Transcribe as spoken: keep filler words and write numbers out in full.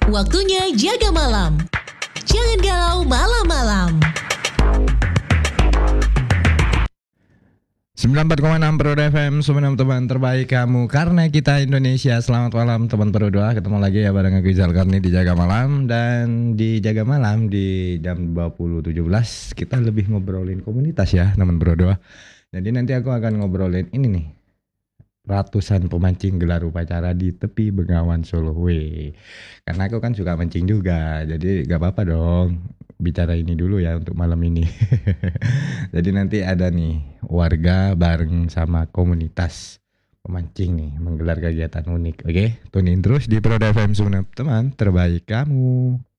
Waktunya jaga malam. Jangan galau malam-malam. sembilan puluh empat koma enam Pro F M, sembilan teman terbaik kamu karena kita Indonesia. Selamat malam teman Perodoa, ketemu lagi ya bareng aku Izal Karni di Jaga Malam. Dan di Jaga Malam di jam dua puluh tujuh belas kita lebih ngobrolin komunitas ya teman Perodoa. Jadi nanti aku akan ngobrolin ini nih, ratusan pemancing gelar upacara di tepi Bengawan Solo. Weh, karena aku kan suka mancing juga, jadi gak apa-apa dong bicara ini dulu ya untuk malam ini. Jadi nanti ada nih warga bareng sama komunitas pemancing nih menggelar kegiatan unik. Oke, tunin terus di Pro F M, teman terbaik kamu.